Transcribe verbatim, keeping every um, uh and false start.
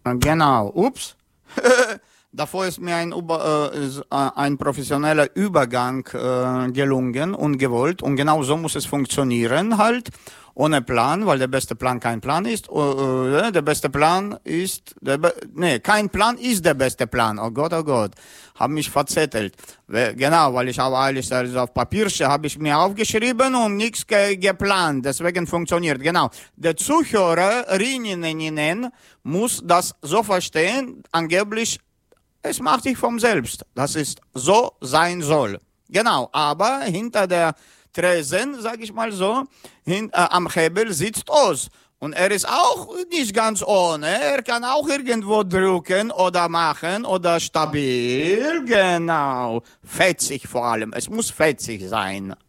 Genau, ups. Davor ist mir ein, Über, äh, ein professioneller Übergang äh, gelungen und gewollt. Und genau so muss es funktionieren halt. Ohne Plan, weil der beste Plan kein Plan ist. Äh, der beste Plan ist, der Be nee, kein Plan ist der beste Plan. Oh Gott, oh Gott. Hab mich verzettelt. Genau, weil ich habe alles also auf Papierchen habe ich mir aufgeschrieben und nichts ge geplant. Deswegen funktioniert. Genau. Der Zuhörerinnen muss das so verstehen, angeblich es macht sich vom selbst. Das ist so sein soll. Genau, aber hinter der Tresen, sag ich mal so, hin, äh, am Hebel sitzt Oz. Und er ist auch nicht ganz ohne. Er kann auch irgendwo drücken oder machen oder stabil. Genau. Fetzig vor allem. Es muss fetzig sein.